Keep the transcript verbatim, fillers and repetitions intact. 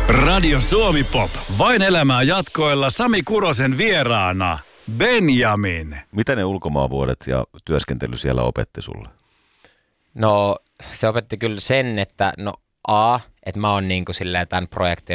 Radio Suomi Pop. Vain elämää jatkoilla Sami Kurosen vieraana Benjamin. Mitä ne ulkomaanvuodet ja työskentely siellä opetti sulle? No se opetti kyllä sen, että no A, että mä oon niinku silleen tämän projektin